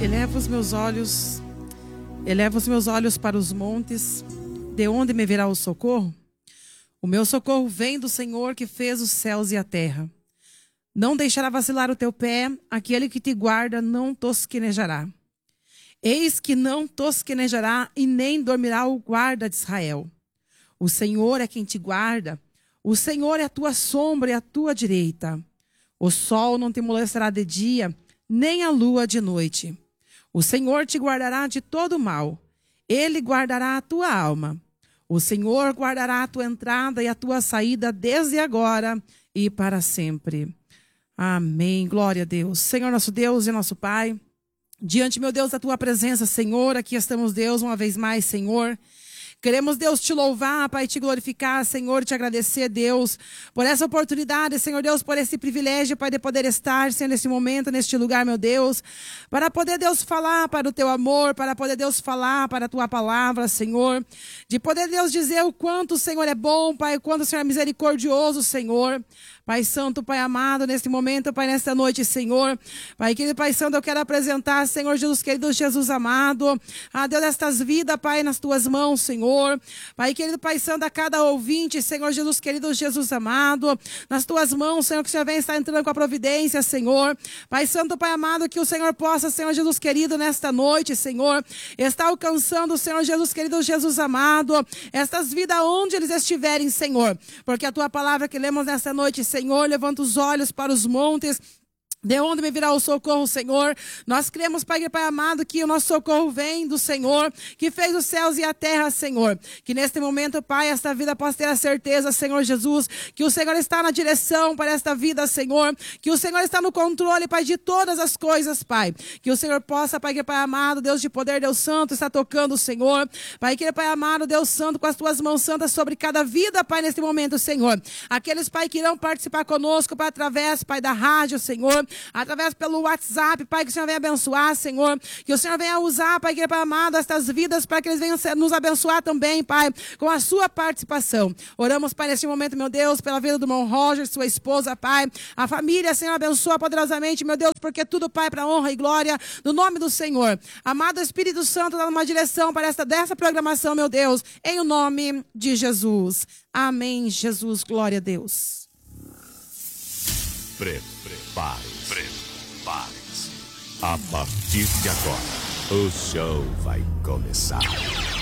Elevo os meus olhos para os montes, de onde me virá o socorro? O meu socorro vem do Senhor que fez os céus e a terra. Não deixará vacilar o teu pé, aquele que te guarda não tosquenejará. Eis que não tosquenejará e nem dormirá o guarda de Israel. O Senhor é quem te guarda, o Senhor é a tua sombra e a tua direita. O sol não te molestará de dia, nem a lua de noite. O Senhor te guardará de todo mal. Ele guardará a tua alma. O Senhor guardará a tua entrada e a tua saída desde agora e para sempre. Amém. Glória a Deus. Senhor nosso Deus e nosso Pai, diante, meu Deus, da tua presença, Senhor, aqui estamos, Deus, uma vez mais, Senhor. Queremos, Deus, te louvar, Pai, te glorificar, Senhor, te agradecer, Deus, por essa oportunidade, Senhor Deus, por esse privilégio, Pai, de poder estar, Senhor, nesse momento, neste lugar, meu Deus, para poder, Deus, falar para o teu amor, para poder, Deus, falar para a tua palavra, Senhor, de poder, Deus, dizer o quanto o Senhor é bom, Pai, o quanto o Senhor é misericordioso, Senhor. Pai Santo, Pai amado, neste momento, Pai, nesta noite, Senhor. Pai querido, Pai Santo, eu quero apresentar, Senhor Jesus querido, Jesus amado, a Deus destas vidas, Pai, nas tuas mãos, Senhor. Pai querido, Pai Santo, a cada ouvinte, Senhor Jesus querido, Jesus amado, nas tuas mãos, Senhor, que o Senhor venha estar entrando com a providência, Senhor. Pai Santo, Pai amado, que o Senhor possa, Senhor Jesus querido, nesta noite, Senhor, estar alcançando, Senhor Jesus querido, Jesus amado, estas vidas onde eles estiverem, Senhor. Porque a tua palavra que lemos nesta noite, Senhor, levanta os olhos para os montes, de onde me virá o socorro, Senhor? Nós cremos, Pai amado, que o nosso socorro vem do Senhor, que fez os céus e a terra, Senhor. Que neste momento, Pai, esta vida possa ter a certeza, Senhor Jesus, que o Senhor está na direção para esta vida, Senhor. Que o Senhor está no controle, Pai, de todas as coisas, Pai. Que o Senhor possa, Pai amado, Deus de poder, Deus santo, está tocando o Senhor. Pai amado, Deus santo, com as tuas mãos santas sobre cada vida, Pai, neste momento, Senhor. Aqueles, Pai, que irão participar conosco, Pai, através, Pai, da rádio, Senhor. Através pelo WhatsApp, Pai, que o Senhor venha abençoar, Senhor. Que o Senhor venha usar, Pai, Pai amado, estas vidas, para que eles venham nos abençoar também, Pai, com a sua participação. Oramos, Pai, neste momento, meu Deus, pela vida do irmão Roger, sua esposa, Pai. A família, Senhor, abençoa poderosamente, meu Deus, porque tudo, Pai, para honra e glória do nome do Senhor. Amado Espírito Santo, dá uma direção para dessa programação, meu Deus, em o nome de Jesus. Amém, Jesus, glória a Deus. Prepare-se. A partir de agora, o show vai começar.